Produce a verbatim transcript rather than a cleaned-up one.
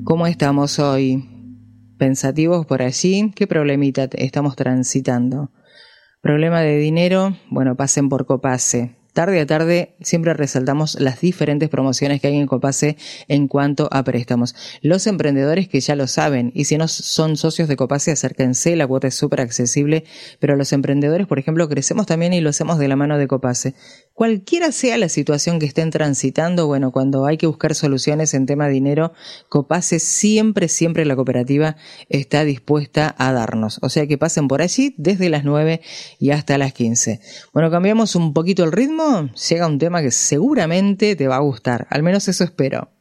¿Cómo estamos hoy? ¿Pensativos por allí? ¿Qué problemita estamos transitando? ¿Problema de dinero? Bueno, pasen por Copase. Tarde a tarde siempre resaltamos las diferentes promociones que hay en Copase en cuanto a préstamos. Los emprendedores que ya lo saben, y si no son socios de Copase, acérquense, la cuota es súper accesible, pero los emprendedores, por ejemplo, crecemos también y lo hacemos de la mano de Copase. Cualquiera sea la situación que estén transitando, bueno, cuando hay que buscar soluciones en tema de dinero, Copase siempre, siempre la cooperativa está dispuesta a darnos. O sea que pasen por allí desde las nueve y hasta las quince. Bueno, cambiamos un poquito el ritmo. Llega un tema que seguramente te va a gustar, al menos eso espero.